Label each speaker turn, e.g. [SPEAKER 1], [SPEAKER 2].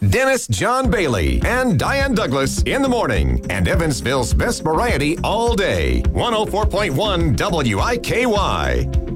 [SPEAKER 1] Dennis John Bailey and Diane Douglas in the morning, and Evansville's best variety all day. 104.1 WIKY.